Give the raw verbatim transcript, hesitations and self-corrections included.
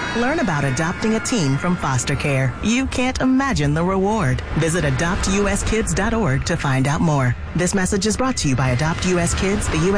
Learn about adopting a teen from foster care. You can't imagine the reward. Visit adopt u s kids dot org to find out more. This message is brought to you by Adopt U S Kids, the U S